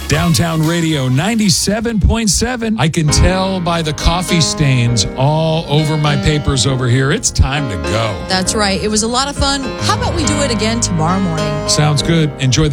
Downtown Radio 97.7. I can tell by the coffee stains all over my papers over here. It's time to go. That's right. It was a lot of fun. How about we do it again tomorrow morning? Sounds good. Enjoy the